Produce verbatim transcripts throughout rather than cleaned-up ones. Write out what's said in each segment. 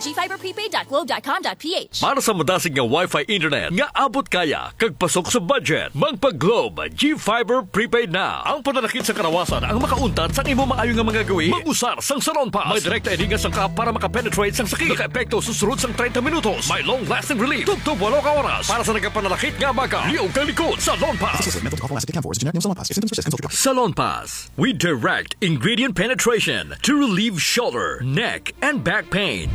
g fiber prepaid dot globe dot com dot p h. Para sa madasig nga Wi-Fi internet nga abot kaya kag pasok sa budget, magpa-Globe G-Fiber Prepaid na. Ang pananakit sa karawasan ang makauntat sa imo maayo nga mga gawi. Mag-usar sang Salon Pass. May direkta edinga sang ka para makapenetrate sang sakit. Naka-epekto susunod sang thirty minutos. May long-lasting relief. Tugtog walo ka oras. Para sa nagapananakit nga baka. Liog kang likod. Salon Pass. Salon Pass. We direct ingredient penetration to relieve shoulder, neck, and back pain.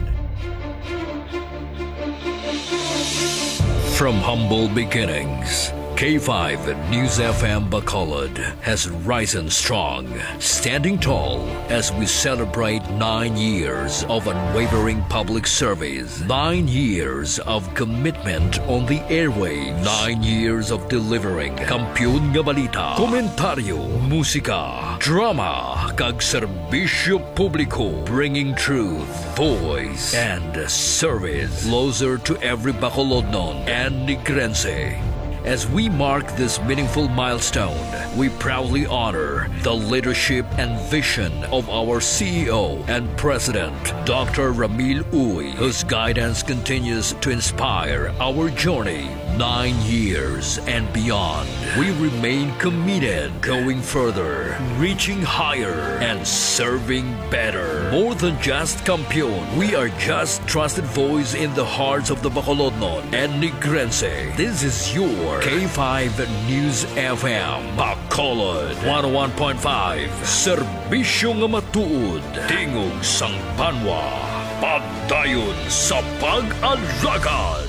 From humble beginnings, K five News F M Bacolod has risen strong, standing tall as we celebrate nine years of unwavering public service, nine years of commitment on the airwaves, nine years of delivering kampiyon nga balita, komentaryo, musika, drama, kag serbisyo publiko, bringing truth, voice, and service closer to every Bacolodnon and Negrense. As we mark this meaningful milestone, we proudly honor the leadership and vision of our C E O and President, Doctor Ramil Uy, whose guidance continues to inspire our journey nine years and beyond. We remain committed, going further, reaching higher, and serving better. More than just kampiyon, we are just trusted voice in the hearts of the Bacolodnon and Negrense. This is your K five News F M Bacolod one oh one point five. Serbisyo nga matuod, tingog sang banwa, pagdayon sa pag-alagad.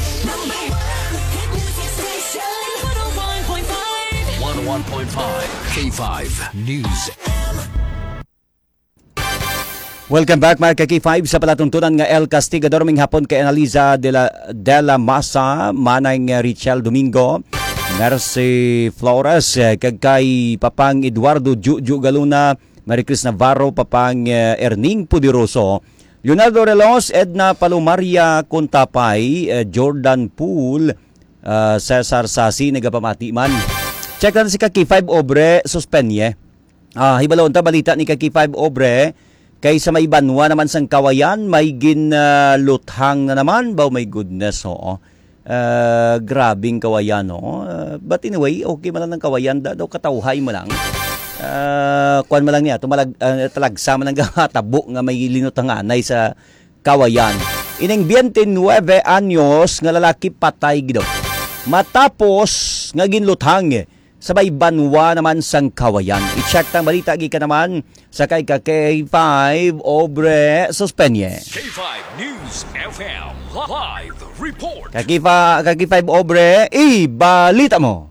one oh one point five K five News. Welcome back mga ka-K five sa palatuntunan nga El Castigador ming hapon kay Analiza de la, de la Masa, manay nga Richel Domingo, Mercy Flores, kag kay Papang Eduardo Juju Galuna, Maricris Navarro, Papang uh, Erning Pudiroso, Leonardo Relos, Edna Palomaria Contapay, uh, Jordan Pool, uh, Cesar Sasi, nagapamati man. Check natin si ka-K five Obre Suspenye. Uh, hibalon ta balita ni ka-K five Obre, kay sa may banwa naman sang Kawayan, may ginluthang uh, na naman. Baw, my goodness, oo. Uh, grabing Kawayan, no? Uh, but anyway, okay man lang ng Kawayan. Da, daw katawhay mo lang. Uh, kuwan mo lang niya. Tumalag, uh, talagsa mo lang tabo nga may linuthang anay sa Kawayan. Ining twenty-nine anyos nga lalaki patay gido. Matapos nga ginluthang eh. Sabay banwa naman sang Kawayan. I-check tang balita gika naman sa kay ka K five Obre Suspenye. K five News F M Live Report. Ka K five Obre, i-balita mo.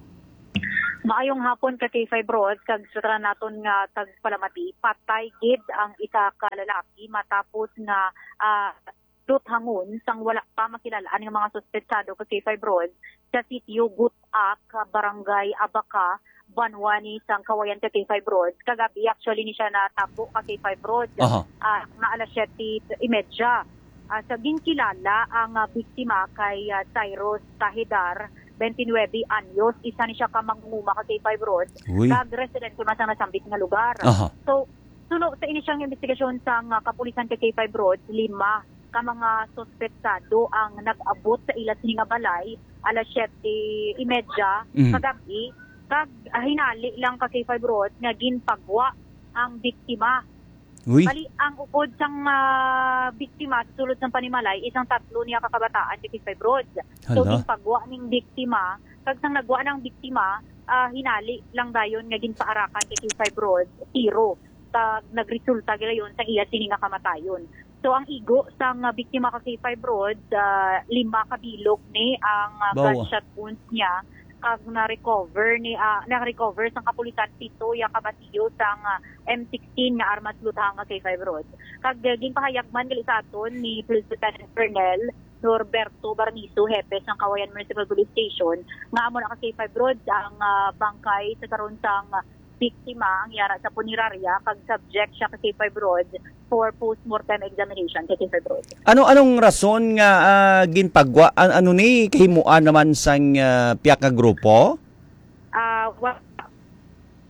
Maayong hapon ka K five Rod, kag sutra naton nga tagpalamati, patay gid ang isa ka lalaki matapos nga uh, luthangon sang wala pa makilalaan ng mga suspetsado ka K five Rod sa sitio Gutak, Barangay Abaca, Banwani, sang Kawayan ka K five Rod. Kagabi actually ni siya natabo ka K five Rod, uh-huh. uh, na alas siyete imedya. Uh, sa ginkilala ang uh, biktima kay uh, Cyrus Tahidar, twenty-nine anyos, isa ni siya ka mangunguma ka K five Rod, kag resident ko masang nasambit nga lugar. Uh-huh. So, sunod sa inisyang investigasyon sang uh, kapulisan ka K five Rod, lima ka mga suspetsado ang nag-abot sa ilas ni nga balay alas siyete imedya mm. kagabi, kag uh, hinali lang ka K five Rod nga ginpagwa ang biktima. Uy. Bali, ang upod sang uh, biktima sulod ng panimalay, isang tatlo niya kakabataan sa K five Rod. So, ginpagwa ning biktima, kag sang nagwa ng biktima, uh, hinali lang dayon nga ginpaarakan kay K five Rod, tiro. Tag nagresulta gila yon sa iya sini nga kamatayon. So ang igo sang uh, biktima ka K five Rod, uh, lima kabilog ni ang uh, gunshot wounds niya, kag na-recover ni uh, na-recover sang kapulisan pito ya kabatiyo sang uh, M sixteen nga armas luthang nga K five Rod. Kag ginpahayagman gali sa aton ni Police Lieutenant Colonel Norberto Barnizo, hepe sang Kawayan Municipal Police Station, nga amo na ka K five Rod ang uh, bangkay sa karon sang uh, biktima ang yara sa punerarya, kag subject siya ka K five Rod for post-mortem examination kay K five Rod. Ano anong rason nga uh, ginpagwa an ano ni kahimuan naman sang uh, piyak nga grupo? Ah, uh,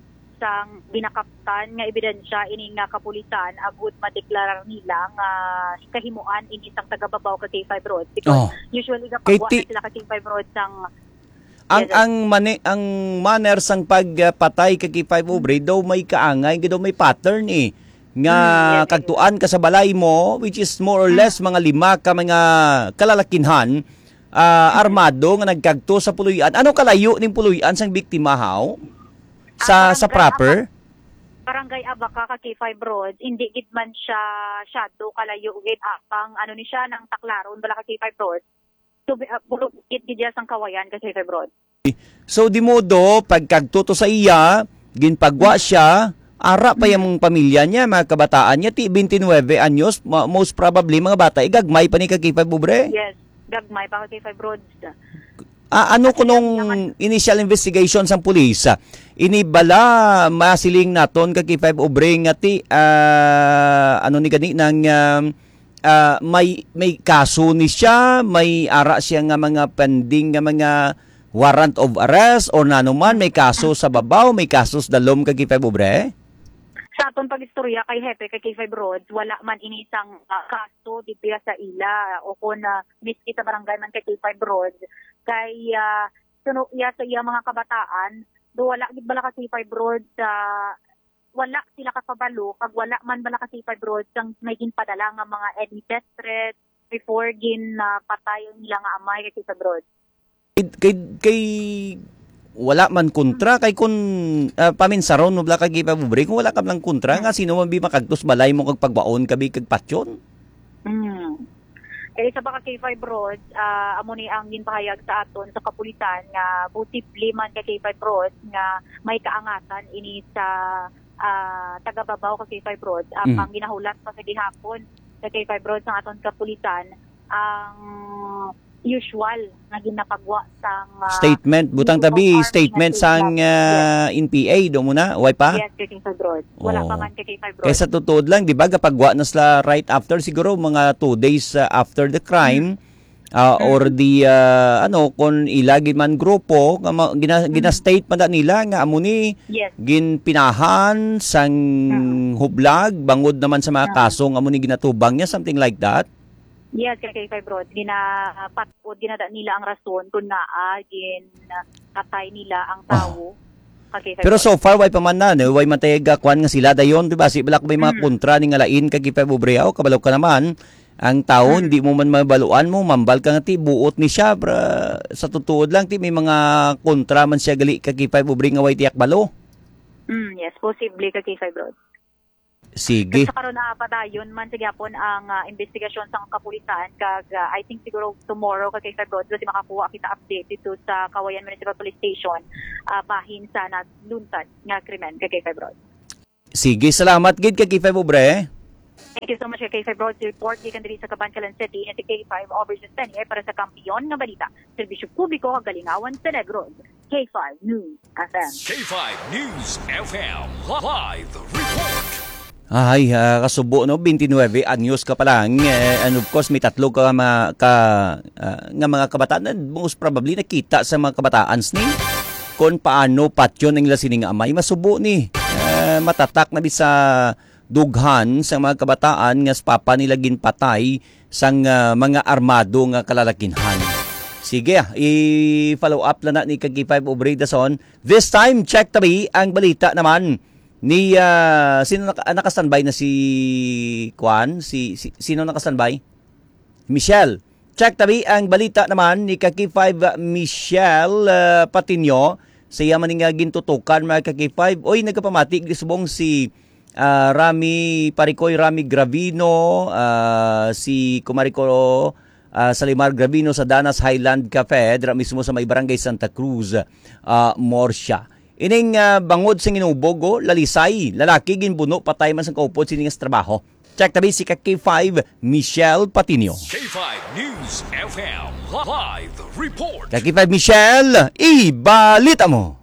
sang binakaptan nga ebidensya ini nga kapulisan agud madeklarar nila nga kahimuan ini sang tagababaw ka K five Roads because Oh. usually Kay kapagwa ti- na sila ka K five Roads sang Ang Yes, ang mani, ang manner sang pagpatay kay K five Obre daw may kaangay, daw may pattern eh. Nga Mm, yes, kagtuan ka sa balay mo, which is more or less mga lima ka mga kalalakinhan, ah, armado nga nagkagto sa puluyan. Ano kalayo ning puluyan sang biktima haw? Sa Ah, sa barangay proper? Barangay Abaca ka K five Roads, hindi gid man siya shadow kalayo gid apang ano ni siya nang taklaron bala ka K five Roads. So uh, bulog gid gid siya sang kawayan ka K five Roads. So di modo pagkagto to sa iya, ginpagwa siya, ara pa yung pamilya niya, mga kabataan niya, ti twenty-nine anyos, ma- most probably mga bata, igagmay pa ni ka K five Obre? Yes, gagmay pa ka K five Roads. Ah, ano kunong initial investigation sa pulis? Inibala masiling naton ka K five Obre nga ti ah, ano ni gani nang um, ah, may may kaso ni siya, may ara siya nga mga pending nga mga warrant of arrest or nanuman may kaso sa babaw, may kaso sa dalom ka K five Obre? Sa aton pagistorya kay Hepe kay K five Roads, wala man ini isang uh, kaso dibiya sa ila o kung uh, miski sa barangay man kay K five Roads kay uh, suno iya sa iya mga kabataan do wala gid bala ka K five Roads uh, wala sila kapabalo kag wala man bala ka K five Roads ang may ginpadala nga mga death threat before gin uh, patayon nila nga amay kay K five Roads. Kay, kay, kay wala man kontra kay kun uh, paminsaron mo bla kay K five Obre kung wala ka lang kontra nga sino man bi makagtos balay mo kag pagbaon kabi kag patyon. Mm. Kaya sa baka K five Roads, uh, amo ni ang ginpahayag sa aton sa kapulisan nga posible man kay K five Roads nga may kaangatan ini sa uh, tagababaw ka K five Roads. Ang Mm. ginahulat pa sa gihapon sa K five Roads ng aton kapulisan ang usual nga ginapagwa sang uh, Statement butang tabi statement sang uh, N P A do muna way pa. yes, kay K five Roads. Wala Oh. pa man kay K five Roads. Kaysa tutuod lang, di ba, kapagwa na sila right after, siguro mga two days uh, after the crime, uh, or the, uh, ano, kung ilagi man grupo, nga ma- gina, gina-state pa na nila, nga amo ni, Yes. ginpinahan, sang hublag, bangod naman sa mga kasong, amo ni ginatubang niya, something like that. Yes, kay K five Roads, ginapatod, ginada nila ang rason kung naa, ginatay nila ang tao. kay K five Pero Roads. so far, way pa man na, no? Way matayag kwan nga sila dayon, di ba? Si Balak may mga kontra ni nga lain kay K five Obre, o kabalaw ka naman, ang tao, hindi mo man mabaluan mo, mambal ka nga ti, buot ni siya, pra, sa tutuod lang, ti, may mga kontra man siya gali kay K five Obre nga way tiyak balo. Mm, yes, posible kay K five Roads. Sige. Sa karon na padayon man sa gyapon ang uh, investigasyon sa kapulisan kag uh, I think siguro tomorrow kay K five Roads kasi makakuha kita update dito sa Kawayan Municipal Police Station uh, bahin sa nagluntad nga krimen kay K five Roads. Sige, salamat gid kay K five Obre. Thank you so much kay K five Roads report gikan diri sa Cabancalan City at K five Overseas Tenye para sa kampiyon nga balita. Serbisyo publiko kag galingawan sa Negros. K five News F M. K five News F M live report. Ay, uh, kasubo no, twenty-nine anyos ka pa lang. Eh, and of course, may tatlo ka, ma, ka uh, nga mga kabataan. Most probably nakita sa mga kabataan ni kung paano patyon ng lasining amay. Masubo ni. Uh, matatak na di sa dughan sa mga kabataan nga sa papa nila ginpatay sang uh, mga armado nga kalalakinhan. Sige, i-follow up na na ni K five Obre Dason. This time, check tabi ang balita naman ni uh, sino naka, naka-standby na si Kwan? Si, si sino naka-standby? Michelle. Check tabi ang balita naman ni K five Michelle uh, Patinyo. Siya man nga gintutukan mga K five. Oy, nagkapamati gisubong si uh, Rami Parikoy, Rami Gravino, uh, si Kumariko uh, Salimar Gravino sa Danas Highland Cafe, dira mismo sa may barangay Santa Cruz, uh, Morsia. Ining uh, bangod sa ginubogo, lalisay, lalaki ginbuno, patay man sa kaupod sining sa trabaho. Check tabi si K five Michelle Patinio. K five News F M live report. K five Michelle, ibalita mo.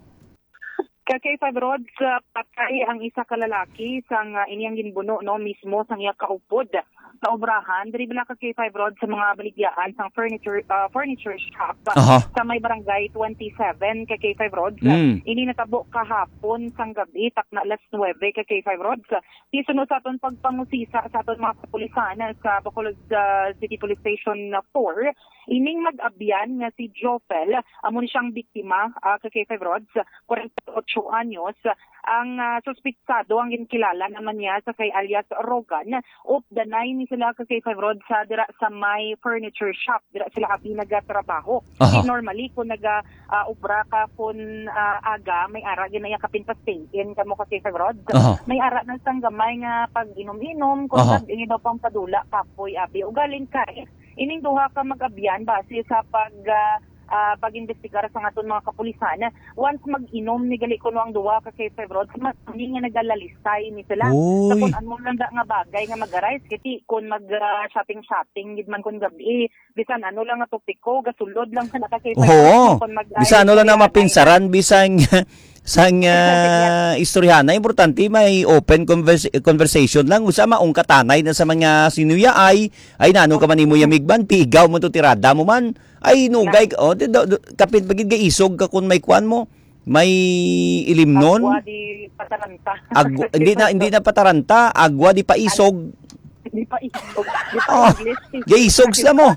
Ka K five Roads, uh, patay ang isa ka lalaki sang uh, iniyang ginbuno no mismo sang iya kaupod sa obrahan, diri bila ka K five Rod sa mga baligyaan sang furniture uh, furniture shop Aha. sa may barangay twenty-seven ka K five Rod. Mm. Ini natabo kahapon sang gabi tak na alas nuwebe ka K five Rod. Di sunod sa aton pagpangusisa sa aton mga kapulisan sa Bacolod uh, City Police Station four, ining mag-abyan nga si Jofel, amo ni siyang biktima uh, ka K five Rod, forty-eight anyos. Ang uh, suspitsado ang ginkilala naman niya sa kay alias Rogan of the nine ni sila ka K five Rod sa dira sa may furniture shop dira sila abi nagatrabaho. Aha. Normally kung naga uh, ubra ka kun uh, aga may ara ginaya kapin pastingin kamo ka K five Rod. Aha. May ara na sang gamay nga pag inom-inom kung Aha. ini daw pang padula kapoy abi ugaling kay ining duha ka mag-abyan base sa pag uh, Uh, pag-investigar sa aton mga kapulisan, once mag-inom ni gali kuno ang duwa ka K five Rod, mas hindi nga nagalalisay ni sila. Uy. Sa kung ano lang da nga bagay nga mag-arise, kiti kung mag-shopping-shopping, uh, gidman kung gabi, bisan ano lang nga topiko, gasulod lang sa naka K five Oo. Rod. Bisan ano lang na mapinsaran, bisang sang uh, istoryahan. Importante may open converse, conversation lang. Usa maong katanay na sa mga sinuya ay, ay nano ka man imo yamigban, pigaw mo to tirada mo man. Ay nugay oh di, do, do, kapit bagid ga isog ka kun may kwan mo may ilimnon agwa di pataranta agwa, hindi na hindi na pataranta agwa di pa isog di pa isog di pa oh, gaisog sila mo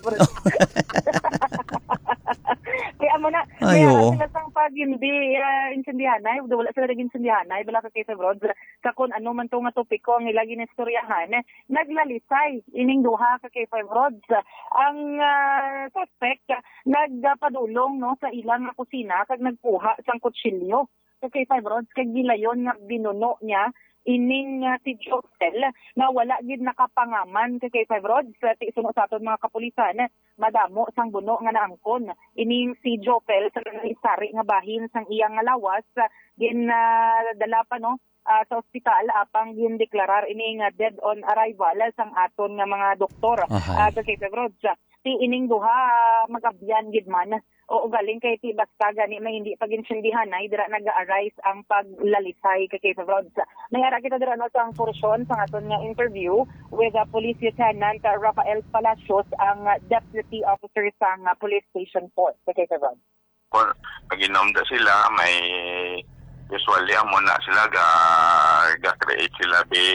kaya mo na ay oo sila sang pag hindi uh, insendihanay wala sila naging insendihanay bala ka K five Rod sa kung ano man to nga topiko ang ilagi na istoryahan naglalisay ining duha ka K five Rod ang uh, suspect nagpadulong no sa ilang nga kusina kag nagkuha sang kutsilyo sa K five Rod kag gilayon nga binuno niya ining uh, si Jofel na wala gid nakapangaman kay K five Rod sa tisunod sa aton mga kapulisan madamo sang buno nga naangkon ining si Jofel sa isari nga bahin sang iyang lawas gin uh, dala pa no uh, sa ospital apang gin deklarar ini nga dead on arrival sang aton nga mga doktor uh, sa K five Rod ti ining duha uh, mag-abyan gid man o galing kay ti basta gani may hindi paginsindihan ay dira naga-arise ang paglalisay kay K five Rod. Nayara kita dira no sa ang porsyon sa aton nga interview with uh, Police Lieutenant uh, Rafael Palacios ang uh, Deputy Officer sa uh, Police Station four kay K five Rod. Kung pag-inom da sila may usually amo na sila ga ga-create sila be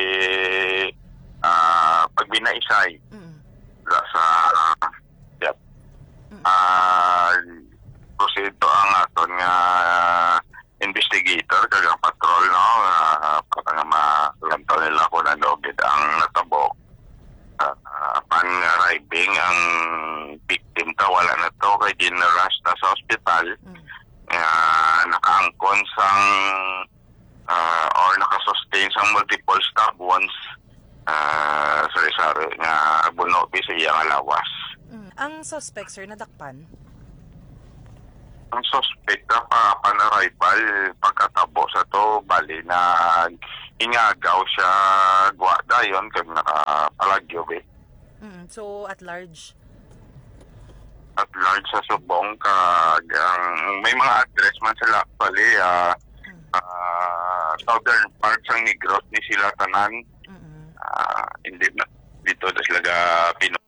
uh, pagbinaisay mm. sa uh, yep. Uh, prosedo ang aton nga uh, investigator kag ang patrol no uh, para nga malantaw nila kung ano gid ang natabo uh, upon arriving ang victim ta wala na to kay ginarush ta sa ospital uh, nakaangkon sang uh, or nakasustain sang multiple stab wounds uh, sari-sari nga buno sa iyang alawas. Ang suspect, sir, nadakpan? Ang suspect na pa pan-arrival pagkatabo sa to, bali na ingagaw siya gwada yon kag nakapalagyo be. Mm, so, at large? At large sa subong kag ang may mga address man sila actually uh, mm. uh, southern part sang Negros ni sila tanan. Mm-hmm. Uh, hindi na dito da sila ga Pino.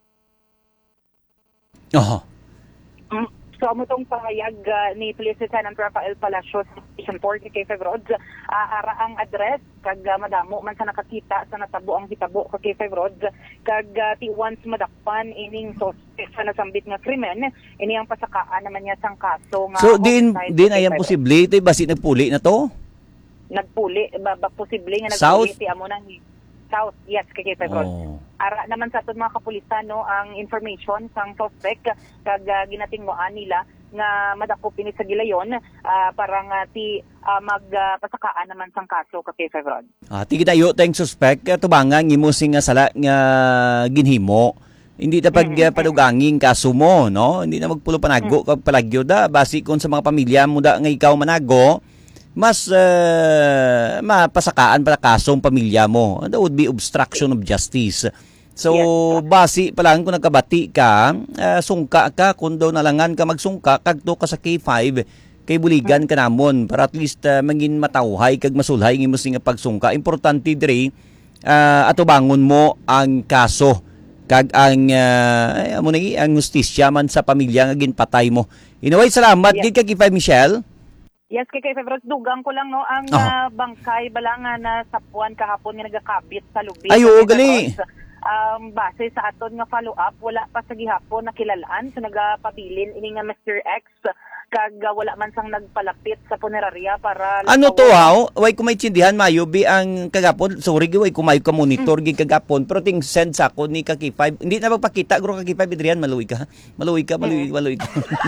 Aha. Mm. So, amo tong pahayag uh, ni Police Lieutenant Rafael Palacios Station four kay K five Rod. Uh, ara ang address kag uh, madamo man sa nakakita sa natabo ang hitabo kay K five Rod kag uh, ti once madakpan ining suspect sa nasambit nga krimen ini ang pasakaan naman niya sang kaso nga. So din din ayan posible ito basi nagpuli na to? Nagpuli ba, ba posible nga nagpuli South? ti amo nang South, yes, kay K five Rod. Oh. Ara naman sa aton mga kapulisan no ang information sang suspect kag uh, ginatingmoan nila nga madakop ini sa gilayon uh, para nga ti uh, magpasakaan uh, naman sang kaso kay K five Rod. Ah, ti kita teng suspect tubangan imo sing nga sala nga ginhimo. Hindi ta pag mm-hmm. uh, paduganging kaso mo, no? Hindi na magpulo panago mm-hmm. kag palagyo da basi kon sa mga pamilya mo da nga ikaw manago. Mas uh, mapasakaan para kasong pamilya mo. That would be obstruction of justice. So, yes, basi pa lang kung nagkabati ka, uh, sungka ka, kung daw nalangan ka magsungka, kagto ka sa K five, kay buligan ka namon, para at least uh, mangin matawhay, kag masulhay ng mo nga pagsungka. Importante dire, uh, atubangon mo ang kaso kag ang uh, ay, amo nagi ang justisya man sa pamilya nga ginpatay mo. Inaway salamat Yes. gid kay Kay Michelle. Yes, kay Kay Febros, dugang ko lang no ang Oh. ah, bangkay bala nga na sapuan kahapon nga nagakabit sa lubi. Ay, oo, Kay gali. Febros, Um, base sa aton nga follow-up, wala pa sa gihapon nakilalaan sa nagapabilin ini nga mister X kag ah, wala man sang nagpalapit sa punerarya para Ano to lakawan. ha? Way kumay tindihan mayo bi ang kagapon. Sorry gi way kumay ka monitor Mm. gid kagapon pero ting send sa ako ni Kaki five. Hindi na magpakita gro Kaki five Adrian maluwi ka. Maluwi ka, maluwi, Mm. maluwi ka.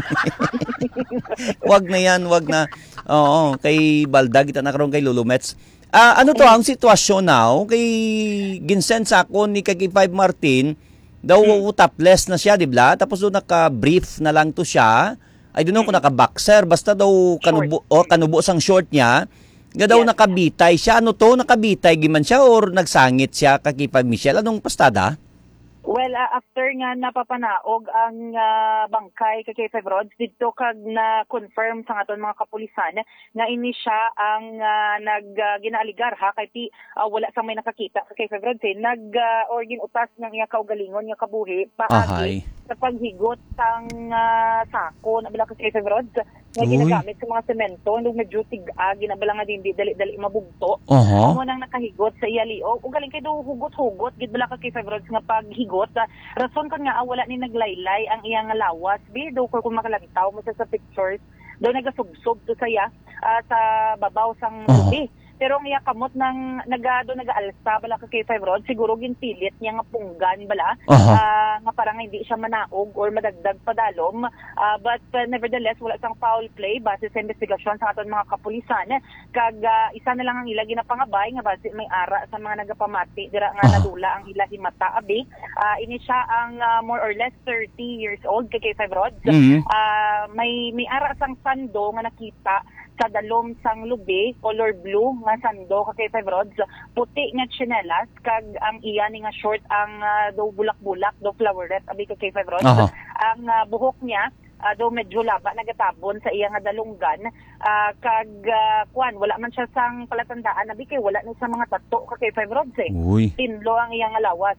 Wag na yan, wag na. Oo, kay Balda kita na karon kay Lulumets. Ah, ano to ang sitwasyon now kay ginsend sa ako ni Kaki five Martin daw topless na siya, di ba? Tapos doon naka-brief na lang to siya. I don't know kung naka-boxer, basta daw kanubo, o kanubo sang short niya. Nga daw Yes. nakabitay siya. Ano to? Nakabitay giman siya or nagsangit siya Kaki five Michelle? Anong pastada? Well, uh, after nga napapanaog ang uh, bangkay kay Kay Febrods, dito kag na-confirm sa aton mga kapulisan nga ini siya ang uh, nag uh, ginaaligar ha kay ti uh, wala sa may nakakita sa Kay Febrods eh. Nag uh, or ginutas ng iya kaugalingon nga kabuhi Ahay. paagi sa paghigot sang uh, sako na bila kay Kay Febrods nga Uy. ginagamit sa mga semento nung medyo tig-a ginabala nga din di dali-dali mabugto. Oho. Amo nang nakahigot sa iya liog. Ug galing kay do hugot-hugot gid bala ka Kay Febrods nga paghigot. Uh, rason kon nga ah, wala ni naglaylay ang iya nga lawas. Bi do kung makalantaw mo siya sa pictures, do nagasubsob to saya ah, sa babaw sang Oh. lubi. Pero ang iya kamot nang nagado nagaalsa bala ka Kay Febrods, siguro ginpilit niya nga punggan bala Aha. ah, nga parang hindi siya manaog or madagdag padalom. Ah, but uh, nevertheless wala sang foul play base sa investigasyon sa aton mga kapulisan. Kag ah, isa na lang ang ila ginapangabay nga base may ara sa mga nagapamati dira nga Ah. nadula ang ila himata abi. Ah, ini siya ang ah, more or less thirty years old kay Kay Febrods. Mhm. Ah, may may ara sang sando nga nakita sa dalom sang lubi, color blue nga sando kay Febrods, puti nga tsinelas kag ang iya ni nga short ang ah, do bulak-bulak, do floweret abi kay Febrods. Aha. Ang ah, buhok niya uh, do medyo laba nagatabon sa iya nga dalunggan ah, kag ah, kwan wala man siya sang palatandaan abi kay wala ni sa mga tato kay Febrods eh. Uy. Tinlo ang iya nga lawas.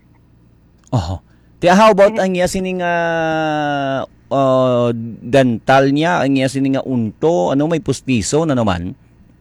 Oho. Ti how about ang iya sining uh, uh, dental niya, ang iya sining nga unto, ano may pustiso na naman?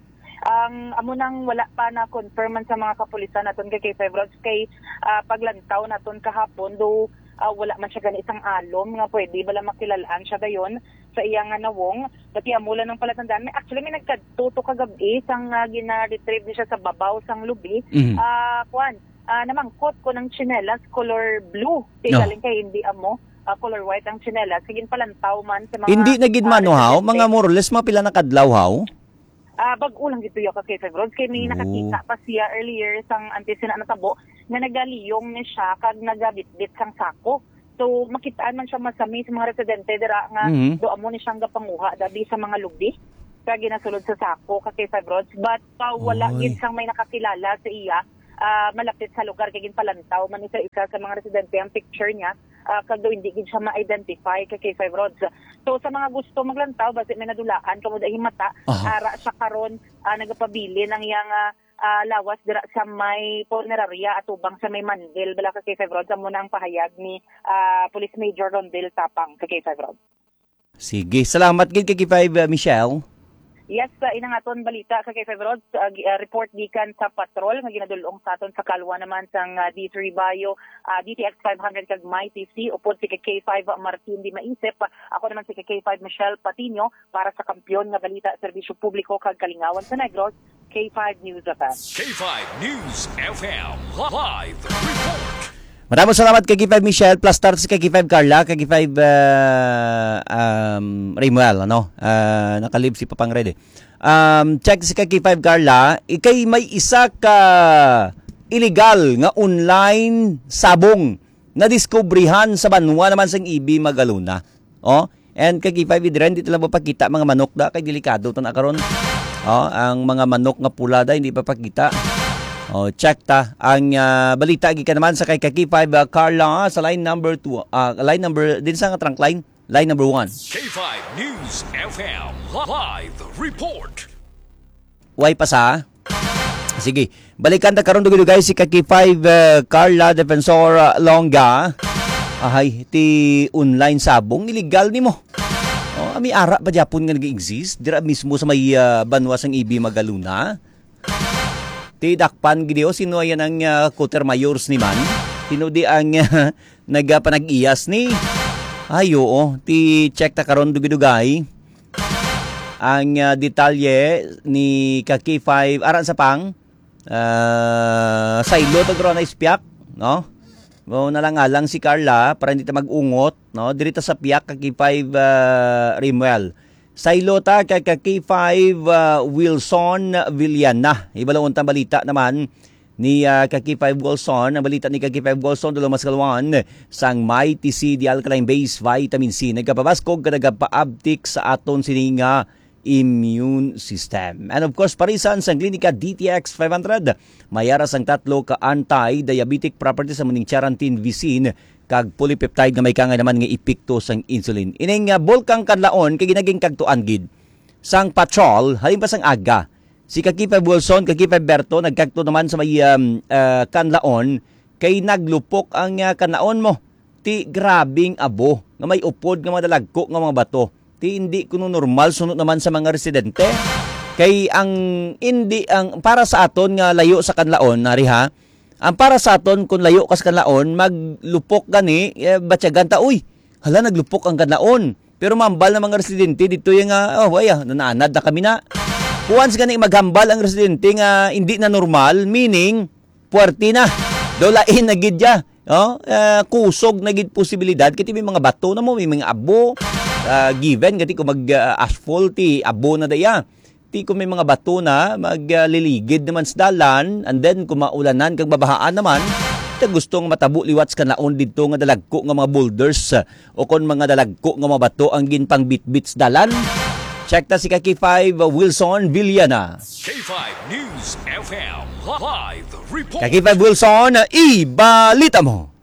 Ang amo nang wala pa na confirman sa mga kapulisan naton kay Kay Febrods kay ah, paglantaw naton kahapon do ah, wala man siya gani isang alom nga pwede bala makilalaan siya dayon sa iya nga nawong pati amulan ng palatandaan. May actually may nagkatuto kagabi sang uh, gina-retrieve ni siya sa babaw sang lubi. Mhm. Ah, kuan ah, namangkot ko ng tsinelas color blue. No. Tigaling kay hindi amo ah, color white ang tsinelas. Sige palantaw man sa mga Hindi na gid ah, man no haw, residente. mga more or less mga pila na kadlaw haw. Ah, bag-o lang dito yung kay Febrods. Kaya may Oh. nakakita pa siya earlier sang antisina na tabo na nagaliyong ni siya kag nagabitbit sang sako. So makitaan man siya masami sa mga residente dira nga Mhm. do amo ni siyang gapanguha dabi sa mga lubi kag ginasulod sa sako kay Febrods. But pa wala Oy. gid sang may nakakilala sa iya ah, malapit sa lugar kay ginpalantaw man isa-isa sa mga residente ang picture niya. Uh, kag do hindi gid siya ma-identify kay Kay Febrods. So sa mga gusto maglantaw basi may nadulaan kamo dahil mata Aha. ara siya karon uh, nagapabili ng iyang ah, ah, lawas dira sa may punerarya at ubang sa may Mandel bala kay Febrods amo na ang pahayag ni ah, Police Major Rondel Tapang kay Febrods. Sige, salamat gid kay Kay five uh, Michelle. Yes, sa uh, inang aton balita sa kay Febrods, uh, gi- uh, report gikan sa patrol nga ginadulong sa aton sa kalwa naman sang uh, D three Bayo, uh, D T X five hundred kag My T C upod si K five Martin di maisip. Ako naman si K five Michelle Patino para sa kampiyon nga balita serbisyo publiko kag kalingawan sa Negros, K five News F M. K five News F M live report. Maraming salamat kay K five Michelle plus stars kay K five Carla, kay K five uh, um, Ramuel, ano? Uh, nakalib si Papang Red eh. Um, check si kay K five Carla, ikay may isa ka illegal nga online sabong na diskubrihan sa banwa naman sang Ibi Magaluna. Oh, and kay K five Idren dito lang mapakita mga manok da kay delikado to na karon. Oh, ang mga manok nga pula da hindi pa pakita. Oh, check ta ang uh, balita gikan naman sa kay K five uh, Carla sa line number two, uh, line number din sa nga trunk line, line number one. K five News F M live report. Way pa sa Sige, balikan ta karon dugay guys si Kaki five uh, Carla Defensor uh, Longa. Ahay, ti online sabong illegal nimo. Oh, ami ara pa Japon nga nag-exist dira mismo sa may uh, banwa sang Ibi Magaluna. Ti dakpan gidio sino ayan ang uh, Coter Mayors ni man. Sino di ang uh, nagpanag-iyas ni. Ay oo, ti check ta karon dugay-dugay. Ang uh, detalye ni Kaki five aran sa pang uh, sa ilo to na ispiak, no? Mo na lang alang si Carla para hindi ta mag-ungot, no? Dirita sa piak Kaki five uh, Rimuel. Sa ilo ta kay Kaki five uh, Wilson Villana. Ibalawon ta balita naman ni uh, Kaki five Wilson, ang balita ni Kaki five Wilson dulo mas kalwan sang may T C di alkaline base vitamin C nagapabaskog kada paabtik sa aton sininga immune system. And of course, parisan sa klinika D T X five hundred, mayara sang tatlo ka anti-diabetic properties sa muning charantin visin kag polypeptide nga may kangay naman nga epekto sang insulin. Ining uh, bulkang kadlaon kay ginaging kagtuan gid sang patrol halin pa sang aga. Si Kaki five Wilson, Kaki five Berto nagkagto naman sa may um, uh, kanlaon kay naglupok ang uh, kanlaon mo. Ti grabing abo nga may upod nga mga dalagko nga mga bato. Ti hindi kuno normal sunod naman sa mga residente. Kay ang hindi ang para sa aton nga layo sa kanlaon nari ha. Ang para sa aton kun layo kas kanlaon maglupok gani eh, batyagan ta uy. Hala naglupok ang kanlaon. Pero mambal na mga residente dito yung uh, oh waya nananad na kami na. Once gani maghambal ang residente nga hindi na normal meaning puwerti na. Dolain na gid ya. Oh, uh, kusog na gid posibilidad kiti may mga bato na mo may mga abo. Uh, given gati ko mag uh, asphalt ti abo na daya ti ko may mga bato na magliligid uh, naman sa dalan and then kung maulanan kag babahaan naman ta gustong matabo liwats kanlaon didto nga dalagko nga mga boulders uh, o kon mga dalagko nga mga bato ang ginpang bitbits dalan. Check ta si Kaki five uh, Wilson Villana. K five News F M live report. Kaki five Wilson, uh, ibalita mo.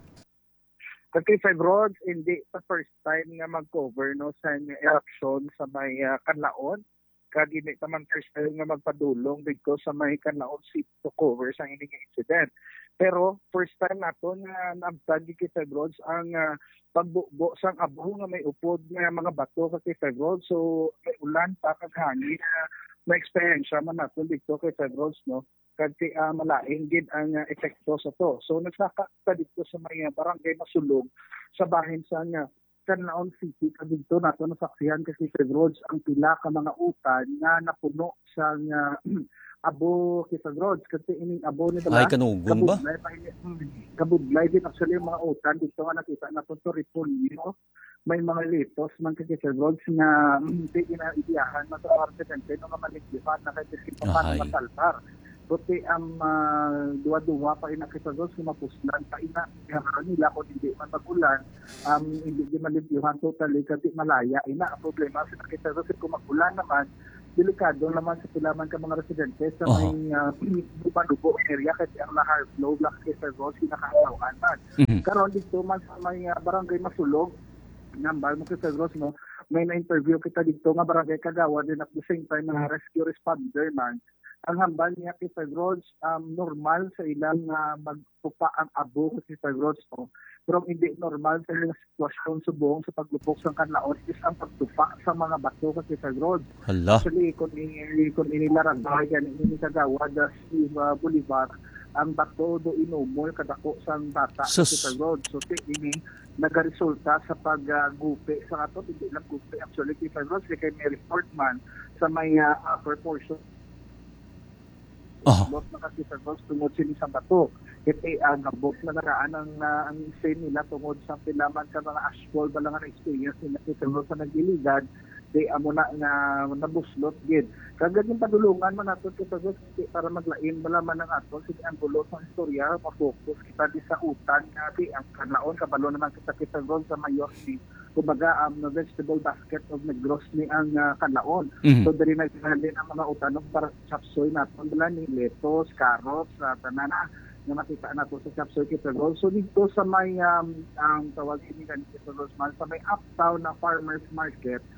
Kaki five Roads, hindi sa first time nga mag-cover no, sa eruption sa may uh, Kanlaon. Kag hindi naman first time nga magpadulong dito sa may Kanlaon seat to cover sa ining incident. Pero first time nato nga naabtad ni Kaki five Roads ang uh, pagbubo sang abo nga may upod nga mga bato sa Kaki five Roads. So may ulan pa kag hangin uh, may experience man nato dito kay five Roads no. Kasi uh, malaing gid ang uh, epekto sa to. So nagsaka ta dito sa may uh, barangay Masulog sa bahin sa nga Kanlaon City kag dito nato nasaksihan kasi five Roads ang pila ka mga utan nga napuno sa uh, abo Kisa Roads kasi ining abo ni Ay kanugong ba? Kabudlay din actually yung mga utan dito nga nakita nato to repolyo. May mga litos man kay Kisa Roads nga hindi um, inaidiyahan na sa residente no nga maligdihan na kay Kisa pa masalpar. Buti ang uh, duwa-duwa pa ina Kisa Roads kung mapuslan pa ina karon nila kung hindi man magulan um, hindi di malibyuhan totally kasi malaya ina ang problema sa Kisa Roads kung magulan naman delikado naman sa pilaman ka mga residente sa may uh, dubo area kasi ang lahar flow black Kisa Roads kinakaatawan man. Mm-hmm. Karon dito man sa may uh, barangay Masulog nambal mo Kisa Roads no may na-interview kita dito nga barangay Kagawa din at the same time mga rescue responder man. Ang hambal niya kay Kisa Roads um, normal sa ilang uh, magpupa ang abo kay Kisa Roads no? Pero hindi normal sa ilang sitwasyon subong sa paglupok sa Kanlaon is ang pagtupa sa mga bato kay Kisa Roads. Hala. Actually, kung, ini, kung inilaragay yan, ini kagawa da si uh, Bolivar, ang bato do inumol kadako sa bata sa Kisa Roads. So, ini nagaresulta sa pag-gupi uh, sa ato, hindi lang gupi actually Kisa Roads, kay may report man sa may uh, upper portion. Oh. Lot na kasi sa Roads tungod sini sa bato. Iti ang uh, nabot na naraan ang, uh, ang scene nila tungod sa pilaman sa mga asphalt ba lang ang experience nila sa Roads sa nagiligan di amo na nga nabuslot gid. Kagad yung padulungan man nato sa Roads para maglain bala man ang ato sige ang bulo sa istorya ma-focus kita di sa utan nga di ang Kanlaon kabalo naman kita kita Roads sa Mayor si kumbaga um, na vegetable basket of Negros ni ang uh, Kanlaon. Mm-hmm. So diri na din ang mga utanok para chapsoy naton bala ni lettuce, carrots, uh, tanana na makita nato sa chapsoy Kisa Roads. So dito sa may um, ang tawag ini kan Kisa Roads man sa may uptown na farmers market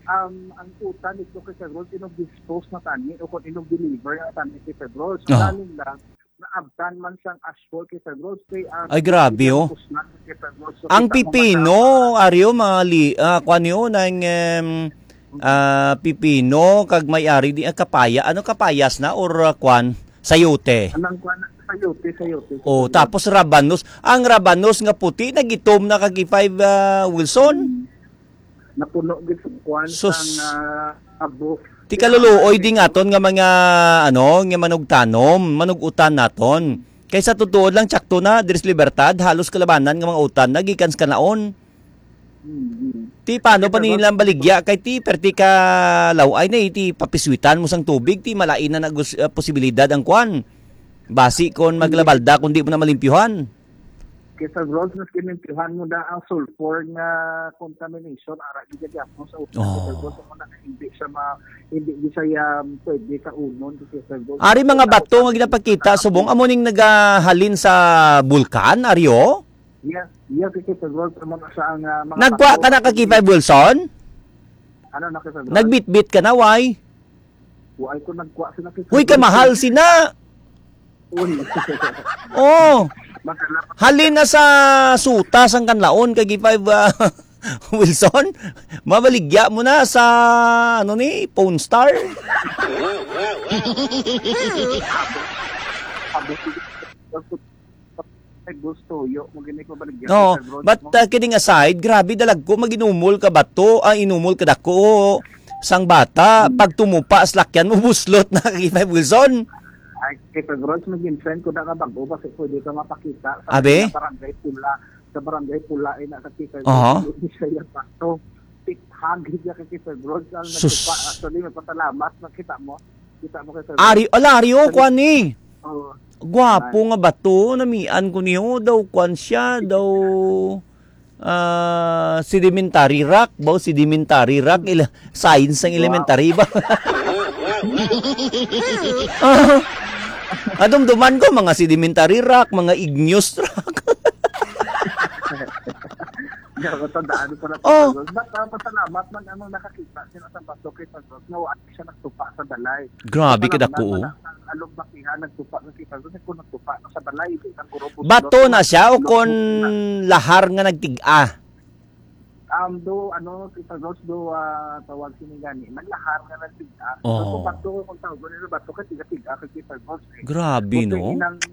um, ang utan dito kay Pedro, inog-dispose na tani o kung inog-deliver na tani kay Pedro. So, Ah. galing lang, naabtan man siyang asphalt kay Pedro. Kay, um, Ay, grabe, oh. kay Pedro. So, Ang kita mo pipino, Aryo, mga li, ah, kwan yun, ang um, ah, pipino, kag may-ari di, ah, kapaya. Ano kapayas na or ah, kwan? Sayote. Anang kwan, sayote, sayote. Oh, tapos rabanos. Ang rabanos nga puti, nagitom na kag five uh, Wilson. Napuno gid sa kwan Sus. sang uh, abo. Ti kaluluoy di ngaton nga mga ano, nga manugtanom, manugutan naton. Kaysa tutuod lang tsakto na Dres Libertad, halos kalabanan nga mga utan nagikans kanaon. Mm-hmm. Ti paano pa nilang baligya kay ti perti ka laway na iti papiswitan mo sang tubig ti malain na nagus uh, posibilidad ang kwan. Basi kon maglabalda kundi mo na malimpyuhan. Kaysa Rods, mas kinimpihan mo na ang sulfur nga contamination, ara di gadi mo sa utak. Oh. Kaysa Rods, mo na hindi siya ma, hindi di siya um, pwede sa unon. Kaysa Rods. Ari mga bato nga ginapakita subong amo ning nagahalin sa bulkan, Aryo? Yeah, yeah, kaysa Rods, mo na siya ang uh, mga Nagkwa ka na kag five Wilson? Ano na kaysa Rods? Nagbitbit ka na, why? Huwag ko nagkwa sila kaysa Huy, ka mahal sina. Uy. Oh. Magkalap. Halin na sa sutas ang kanlaon kay five uh, Wilson. Mabaligya mo na sa ano ni Phone Star. Gusto yo mo gini ko baligya. No, but uh, kidding aside, grabe dalag ko maginumol ka bato, ay inumol ka dako sang bata pag tumupa slakyan mo buslot na kay five Wilson. Ay, kay Pedros, maging friend ko na ka bago kasi pwede ka mapakita sa Abe? barangay pula. Sa barangay pula ay nakakita ko. Aha. Hindi siya pato. Tikhagid niya kay Pedros. Ang Sus. nagtupa. Actually, may pasalamat. Nakita mo. Kita mo kay Pedros. Ari, alario kwan ni. Oh, Gwapo nga bato, namian ko niyo daw kwan siya, daw ah sedimentary rock, ba sedimentary rock, ila, science ang elementary ba? Ah, adumduman ko mga sedimentary rock, mga igneous rock. Hindi ko tandaan ko na Oh. Pedros. But uh, pasalamat man ano nakakita siya sa bato kay Pedros. Nawaan siya nagtupa sa balay. Grabe ka dako. Alog bakihan nagtupa ng kay Pedros. Kung nagtupa na sa balay, hindi ang puro puslot. Bato na siya o kon lahar nga nagtig-a. Um, do, ano, kita Ross, do, uh, tawag sinigani, naglahar nga ng tiga. Oo. So, bato, kung tawag ko nila, bato ka tiga-tiga, kay kita Ross. Eh. Grabe, no? Kung inang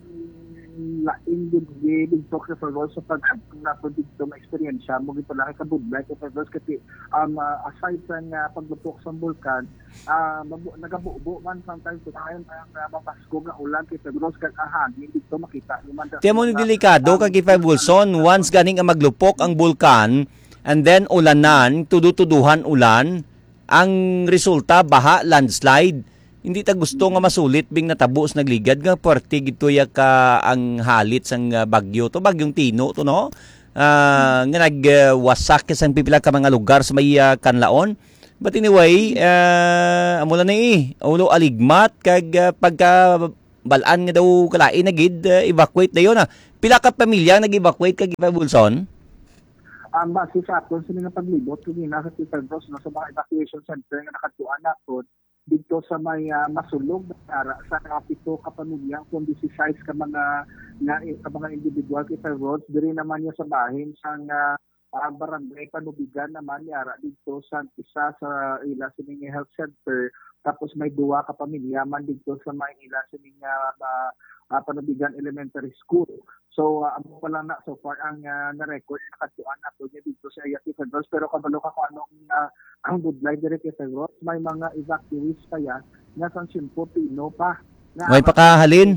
laing din to kay Ross, sa pag nato dito na experience mo gito lang ka budlay kay Ross, kasi um, uh, aside sa uh, paglupok sa bulkan, uh, mabu- nagabubo man sometimes to time, ang uh, mapasko nga ulan kay Ross, kag ahangin dito makita. Tiyan mo ni delikado kag five Wilson, once ganing ang maglupok ang bulkan, and then ulanan, tudu-tuduhan ulan, ang resulta baha, landslide. Hindi ta gusto nga masulit bing natabos nagligad nga puwerte gito ya ka ang halit sang uh, bagyo to, bagyong Tino to no. Uh, nga nagwasak uh, sang pipila ka mga lugar sa may uh, kanlaon. But anyway, uh, amo na ni ulo aligmat kag uh, pagka balaan nga daw kalain na gid uh, evacuate dayon na. Pila ka pamilya nag-evacuate kag Wilson? Ang base sa aton sila nga paglibot kung nasa si Pedros no, sa mga evacuation center nga nakatuan naton dito sa may uh, masulog na ara sa kapito ka pamilya kung sixty-six ka mga nga ka mga individual kay Pedros diri naman niya sa bahin sang uh, uh, barangay Panubigan naman niya ara dito sa isa sa ila sa mga health center tapos may duwa ka pamilya man dito sa may ila sa mga uh, uh, Panubigan Elementary School. So, uh, amo pa lang na so far ang uh, na-record nakatuan ato niya dito sa Ayaki Pedros. Pero kabalo ka kung anong uh, ang good life dire kay Pedros, may mga evacuees pa yan na sang Simpo Pino pa. Na, May pakahalin?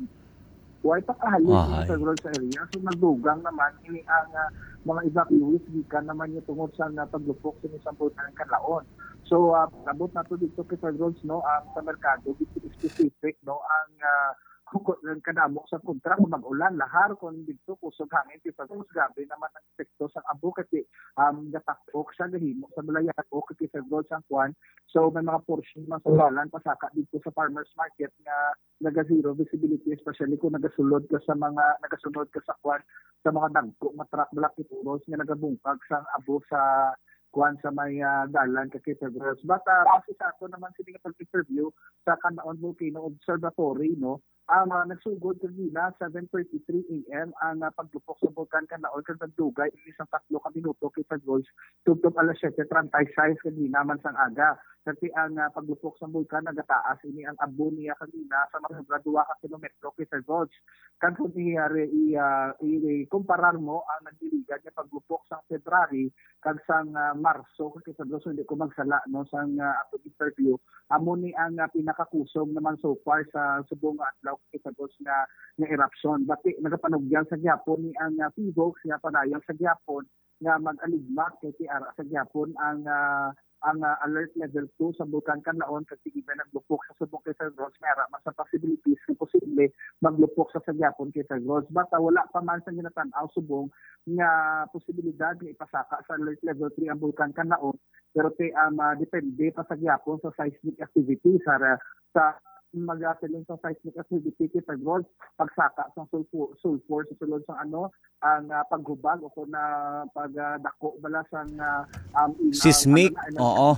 Huwag pakahalin Ay. sa Pedros sa area. So, nagdugang naman ini ang uh, mga evacuees gikan naman yung tungod sa uh, paglupok sa isang putang kanlaon. So, uh, abot na to dito kay Pedros, no, ang sa merkado, dito specific, no, ang uh, kung kanamo sa kontra kung mag-ulan lahar kung dito kusog hangin ti Pedros gabi naman ang epekto sa abo kasi um gatakok sa gahimo sa balayan o kasi Pedros ang kwan. So may mga portion man sa ulan pasaka dito sa farmers market nga naga zero visibility especially kung nagasulod ka sa mga nagasunod ka sa kwan sa mga dagko nga truck black ituros nga nagabungkag sa abo sa kuan sa may uh, dalan kay February. But uh, kasi sa ako naman sila pag-interview sa Kanaon Volcano Observatory, no, ang uh, nagsugod kanina seven thirty-three a m ang uh, paglupok sa Bulkan Kanaon kag nagdugay isang tatlo ka minuto kay February tugtog alas seven thirty-five kanina man sang aga. Kasi ang uh, paglupok sa bulkan nagataas ini ang abo niya kanina sa mga duwa ka kilometro kay February. Kan kung iyari i-comparar mo ang nagdiligan niya paglupok sa February kag sang uh, Marso kay February, so hindi ko magsala no sang uh, ato interview. Amo ni ang uh, pinakakusog naman so far sa subong adlaw kay February na nga eruption. Bati nagapanugyan sa Gyapon ni ang uh, P V O X nga padayon sa Gyapon nga mag-aligmat kay tiara sa Gyapon ang uh, ang uh, alert level two sa Bulkan Kanaon kasi iba naglupok sa subong kay February, mera mas sa possibilities na posible maglupok sa Sagyapon kay February. Basta wala pa man sa ginatanaw subong nga posibilidad nga ipasaka sa alert level three ang Bulkan Kanaon, pero te um, uh, depende pa sa Gyapon sa seismic activity sa sa mag-ateling sa seismic activity kay February, pagsaka sa sulfur, sulfur sa sulod sa ano ang uh, paghubag o kung na pagdako uh, bala sa uh, um, seismic, oo,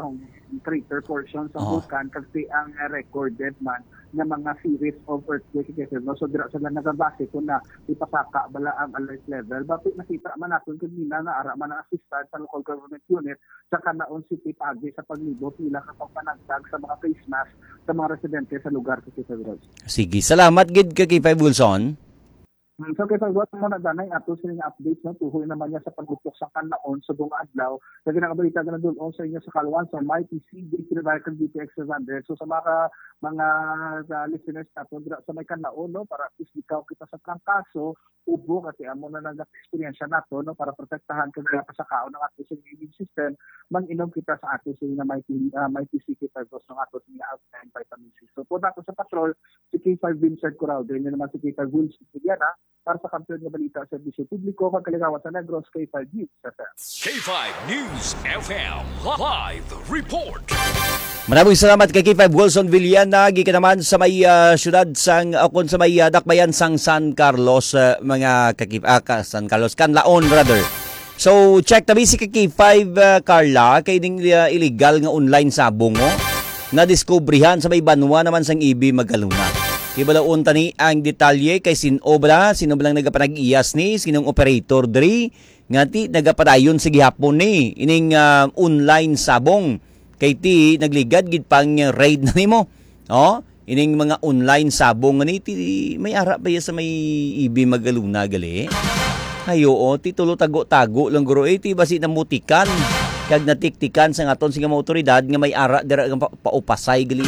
crater portion sa oh. Vulkan kasi ang uh, recorded man na mga series of earthquake kay February. So dira sila nagabase kung na ipasaka bala ang alert level. Bakit nakita man natin kanina na ara man ang assistant sa local government unit sa Kanaon City Pagi sa paglibot nila kapag panagdag sa mga face mask sa mga residente sa lugar kay February. Sige, salamat gid kay Five Wilson. So kaya sa mo na danay ato sa nga update no tuhoy naman niya sa paglupok sa Kanaon sa buong adlaw. Kaya nakabalita ka na doon sa inyo sa Kalwan sa M I T C D Revival D P X seven hundred. So sa mga mga uh, listeners nato dira sa may Kanaon no para at least ikaw kita sa trangkaso ubo kasi amo na nag-experience nato no para protektahan ka sa kaon ng ato sa immune system mag-inom kita sa ato sa nga M I T uh, M I T C kita dos ng ato sa alkaline vitamin C. So po nato sa patrol si K five Vincent Corrado din naman si K five Wilson Diana para sa kampiyon ng balita sa Serbisyo Publiko kag Kalinawan sa Negros K five News F M. K five News F M Live Report. Maraming salamat kay K five Wilson Villana gikan naman sa may uh, syudad sang akon sa may uh, dakbayan sang San Carlos uh, mga kakip uh, San Carlos Canlaon brother. So check tabi si K five uh, Carla kay ding uh, illegal nga online sabong oh, na diskubrihan sa may banwa naman sang I B Magaluna. Ibalaon tani ang detalye kay sinobra, sino lang nagapanag-iyas ni, sinong operator diri, ngati nagapadayon sa gihapon ni, ining uh, online sabong. Kay ti nagligad gid pang raid na nimo. Oh, ining mga online sabong ni ti may ara pa sa may I B Magaluna gali. Hayo o ti tulo tago-tago lang guro eh, ti basi namutikan. Kag natiktikan sa ngaton sa mga otoridad nga may ara dira pa, paupasay gali.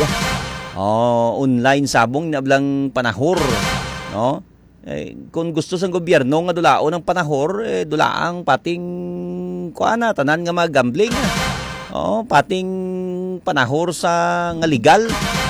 Oh, online sabong nablang panahor, no? Eh, kung gusto sa gobyerno nga dulao ng panahor, eh, dulaang pating kuana tanan nga mga gambling. Oh, pating panahor sa nga legal.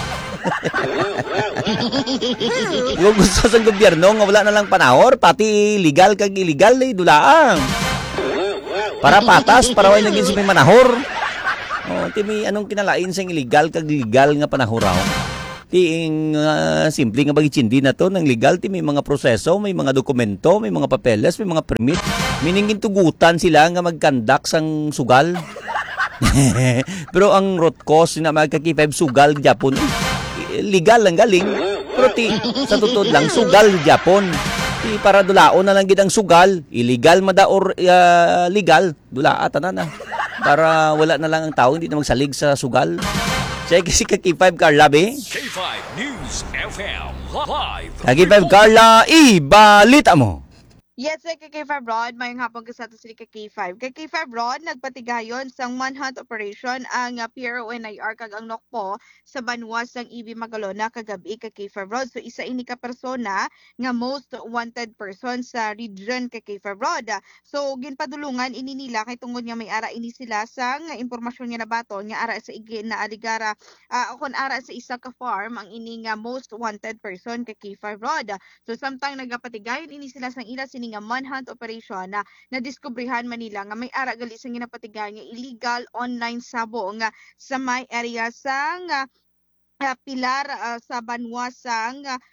Kung gusto sa gobyerno nga wala na lang panahor, pati legal kag illegal eh, dulaang. Para patas, para way naging sipin manahor. Oh, ti may anong kinalain sa illegal kag legal nga panahuraw. Ti uh, simple nga bagitsindi na to ng legal ti may mga proseso, may mga dokumento, may mga papeles, may mga permit. Meaning tugutan sila nga magkandak sang sugal. Pero ang root cause na magka-K five sugal Japon, legal lang galing. Pero ti sa tutod lang sugal Japon. Ti para dulaon na lang gid ang sugal, illegal mada or uh, legal, dulaa tanan na. Para wala na lang ang tao, hindi na magsalig sa sugal. Check si K five Carla, be. K five News F M Live. K five Carla, ibalita mo. Yes, sir, K five Rod, mayong hapon ka sa ito si K five. K five Rod, nagpatigayon sang manhunt operation ang uh, P R O N I R kag ang Nokpo sa banwa sang I B Magalona kagabi kay K five Rod. So isa ini ka persona nga most wanted person sa region kay K five Rod. So ginpadulungan ini nila kay tungod nga may ara ini sila sang impormasyon nga nabaton nga ara sa igin na aligara uh, kon ara sa isa ka farm ang ini nga most wanted person kay K five Rod. So samtang nagapatigayon ini sila sang ila sini nga manhunt operation na nadiskubrihan Manila nga may ara gali sang ginapatigayon nga illegal online sabong nga sa may area sang uh, Uh, pilar uh, sa banwa sang uh,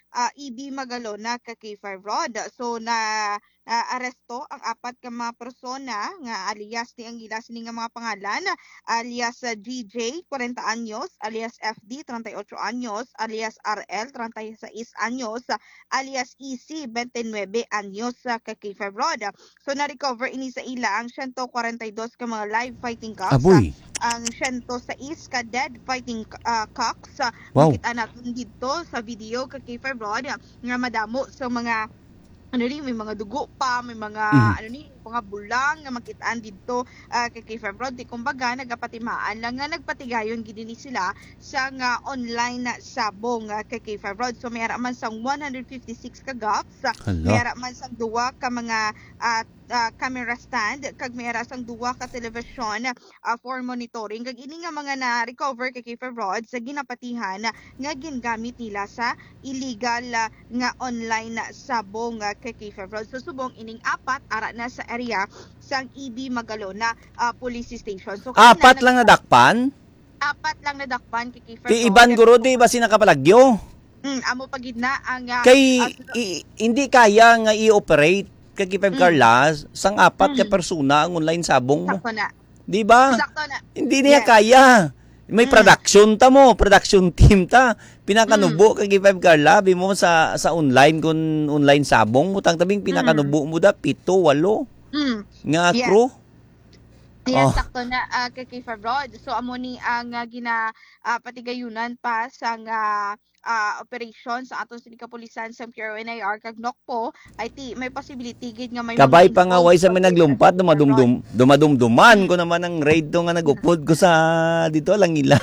ah, E B Magalona ka K five Rod. So na ah, aresto ang apat ka mga persona nga alias ni ang gilas ni nga mga pangalan alias ah, G J forty anyos, alias F D thirty-eight anyos, alias R L thirty-six anyos, alias E C twenty-nine anyos sa ka K five Rod. So na-recover ini sa ila ang one forty-two ka mga live fighting cocks, Aboy. ang one oh six ka dead fighting uh, cocks. Wow. Makita natin dito sa video ka K five Rod nga madamo sa mga ano ni may mga dugo pa, may mga Mhm. ano ni mga bulang nga makitaan dito uh, kay K five Rod. Di kumbaga nagapatimaan lang nga nagpatigayon gid ni sila sa nga online na sabong uh, kay K five Rod. So may ara man sang one fifty-six ka gaps, may Hala. ara man sang duwa ka mga uh, uh, camera stand, kag may ara sang duwa ka television uh, for monitoring. Kag ini nga mga na recover kay K five Rod sa ginapatihan nga gingamit nila sa illegal uh, nga online na sabong uh, kay K five Rod. So subong ining apat ara na sa area sang E B Magalona uh, Police Station. So Apat lang nadakpan? apat lang nadakpan kay K five Ti iban guro di ba sinakapalagyo? Mm, amo pagid na ang uh, Kay uh, i- hindi kaya nga i-operate kay Kipem Mm. Carla sang apat ka Mm. persona ang online sabong mo. sakto na. Di ba? Sakto na. Hindi niya Yes. kaya. May Mm. production ta mo, production team ta. Pinakanubo kay Kipem Carla, bi mo sa sa online kun online sabong mutang tabing pinakanubo mo da pito, walo Mm. nga Yes. crew. Yes, Oh. sakto na uh, kay K five Rod. So amo ni ang uh, gina ah, patigayunan pa sa nga ah, operation sa aton sini kapulisan sa P R O N I R kag Nokpo ay ti may possibility gid nga may mga Kabay pa nga involved way sa sa may naglumpat, K five Rod. dumadumdum, dumadumduman ko naman ang raid to nga nagupod ko sa dito lang ilan.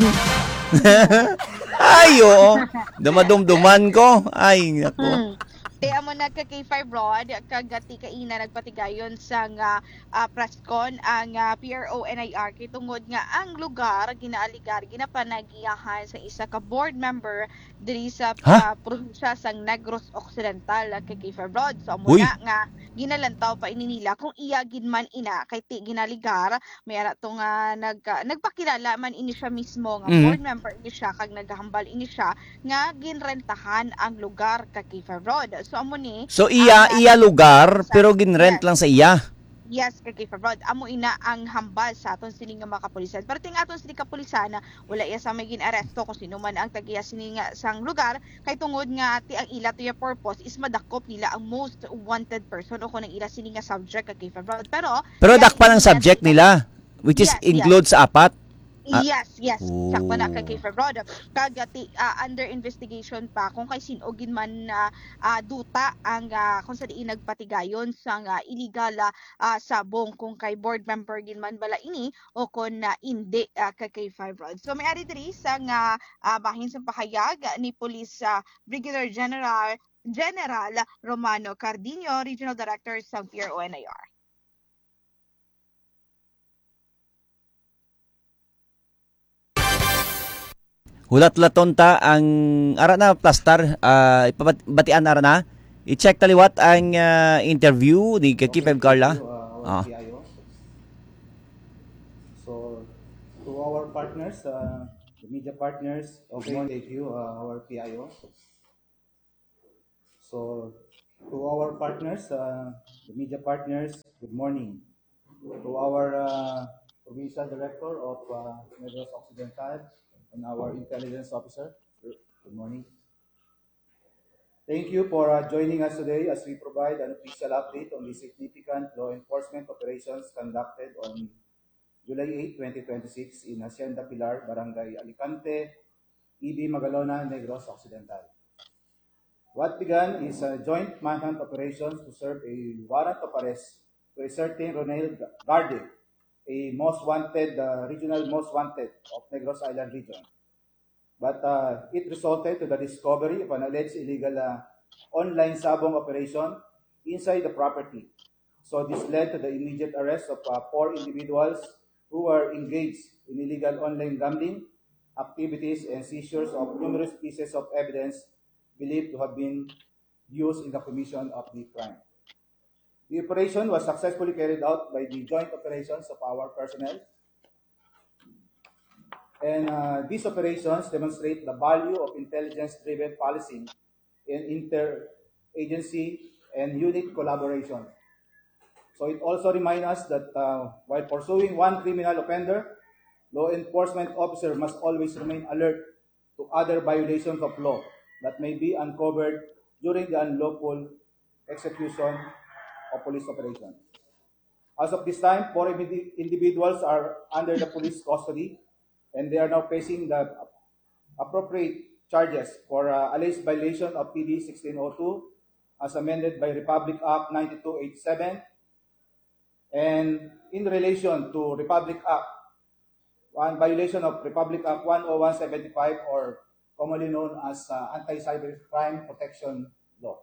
Ay, oo. Dumadumduman ko. Ay, nako. Mm. Kaya mo na ka K five Rod, kagati kaina nagpatigayon sa nga ah, presscon ang ah, P R O N I R kay tungod nga ang lugar ginaaligar ginapanagiyahan sa isa ka board member diri sa Ha? ah, probinsya sang Negros Occidental ah, kay K five Rod. So amo Uy. na nga ginalantaw pa ini nila kung iya gid man ina kay ti ginaligar may ara to nga nag ah, nagpakilala man ini siya mismo nga Mhm. board member ini siya kag naghambal ini siya nga ginrentahan ang lugar ka K five Rod. So amo ni So iya ang, iya lugar sa- pero ginrent yes. lang sa iya. Yes, kay K five Rod. Amo ina ang hambal sa aton sini nga mga kapulisan. Pero ting aton sini kapulisan wala iya sa may ginaresto kung sino man ang tagiya sini nga sang lugar kay tungod nga ti ang ila to your purpose is madakop nila ang most wanted person o kung ang ila sini nga subject kay K five Rod. Pero Pero yan, dakpan ang hindi subject natin- nila which is Yes, yes. include sa apat. Ah. Yes, yes. Sakto na kay Oh. K five Rod. Kagati ah, under investigation pa kung kay sino gin man na ah, duta ang ah, kung sa diin nagpatigayon sa nga illegal ah, ah, sabong kung kay board member gin man bala ini o kung na hindi ah, kay K five Rod. So may ari diri sa nga ah, bahin sa pahayag ni Police ah, Brigadier General General Romano Cardino, Regional Director sa P R O N I R. Hulat-laton ta ang ara na plastar uh, batian ara na. I-check taliwat ang ah, interview ni Kipem Carla. Ah. P I O. So, to our partners, uh, the media partners, okay, thank you, uh, our P I O. So, to our partners, uh, the media partners, good morning. To our uh, provincial director of uh, Negros Occidental and our intelligence officer, good morning. Thank you for uh, joining us today as we provide an official update on the significant law enforcement operations conducted on July eighth, twenty twenty-six in Hacienda Pilar, Barangay Alicante, E B Magalona, Negros Occidental. What began is a joint manhunt operations to serve a warrant of arrest to a certain Ronel Garde, a most wanted, uh, regional most wanted of Negros Island region. But uh, it resulted to the discovery of an alleged illegal uh, online sabong operation inside the property. So this led to the immediate arrest of uh, four individuals who were engaged in illegal online gambling activities and seizures of numerous pieces of evidence believed to have been used in the commission of the crime. The operation was successfully carried out by the joint operations of our personnel. And uh, these operations demonstrate the value of intelligence-driven policing in inter-agency and unit collaboration. So it also reminds us that uh, while pursuing one criminal offender, law enforcement officer must always remain alert to other violations of law that may be uncovered during the unlawful execution of police operations. As of this time, four individuals are under the police custody, and they are now facing the appropriate charges for uh, alleged violation of P D sixteen oh two as amended by Republic Act ninety-two eighty-seven, and in relation to Republic Act, one violation of Republic Act one oh one seventy-five, or commonly known as uh, Anti-Cybercrime Protection Law.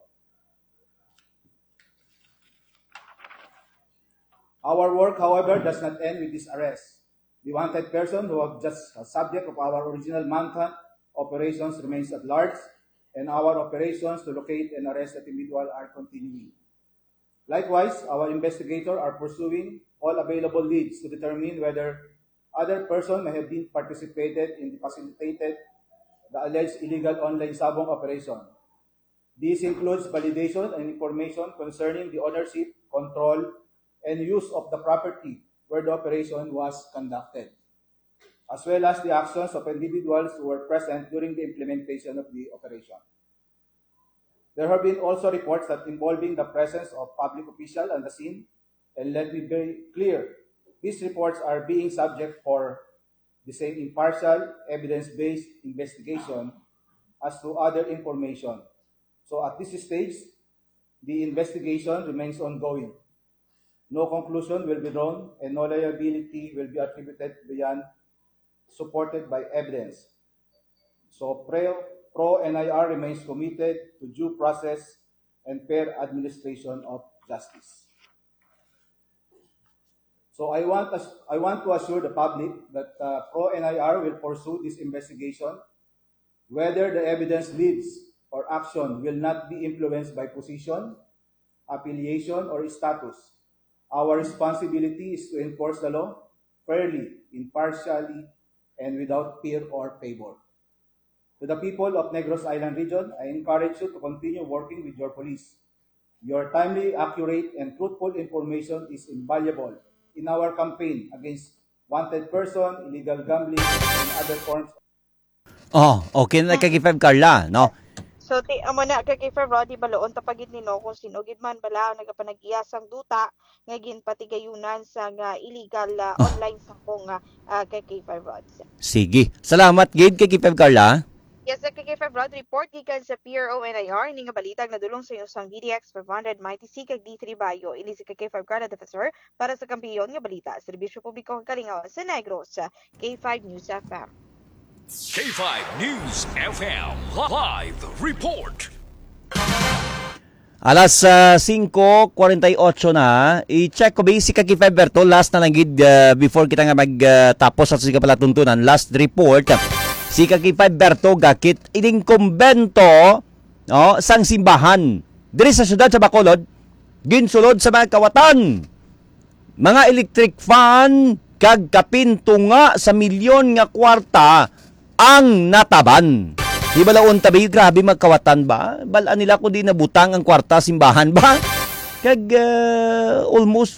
Our work, however, does not end with this arrest. The wanted person who was just a subject of our original manhunt operations remains at large, and our operations to locate and arrest that individual are continuing. Likewise, our investigators are pursuing all available leads to determine whether other person may have been participated in the facilitated the alleged illegal online sabong operation. This includes validation and information concerning the ownership, control, and use of the property where the operation was conducted, as well as the actions of individuals who were present during the implementation of the operation. There have been also reports that involving the presence of public officials on the scene, and let me be clear, these reports are being subject for the same impartial, evidence-based investigation as to other information. So at this stage, the investigation remains ongoing. No conclusion will be drawn, and no liability will be attributed beyond supported by evidence. So Pro-N I R remains committed to due process and fair administration of justice. So I want, I want to assure the public that uh, Pro-N I R will pursue this investigation, whether the evidence leads or action will not be influenced by position, affiliation, or status. Our responsibility is to enforce the law fairly, impartially, and without fear or favor. To the people of Negros Island region, I encourage you to continue working with your police. Your timely, accurate, and truthful information is invaluable in our campaign against wanted person, illegal gambling, and other forms. Oh, okay na kay Feb Carla, no? So, ti amo na kay Feb Roddy baloon tapagid nino kung sino gid man bala nagapanagiyasang duta nga ginpatigayunan sa nga illegal uh, online sabong nga uh, kay Feb Rods. Sige. Salamat gid kay Feb Carla. Yes, sa kay Feb Rod report gikan sa P R O N I R ini nga balitag nadulong sa usang D D X five hundred mighty C kag D three Bayo ini si kay Feb Carla Defensor para sa kampiyon nga balita serbisyo publiko kag Kalingawan sa Negros sa K five News F M. K five News F M Live Report. Alas uh, cinco forty-eight na, i-check ko ba si Kaki Feberto, last na lang gid uh, before kita nga magtapos uh, sa siga palatuntunan, last report. Si Kaki Feberto gakit ining kumbento no, sang simbahan diri sa syudad sa Bacolod, ginsulod sa mga kawatan. Mga electric fan kag kapinto nga sa milyon nga kwarta ang nataban. Di ba laon tabi, grabe magkawatan ba? Balaan nila kung di nabutang ang kwarta simbahan ba? Kag uh, almost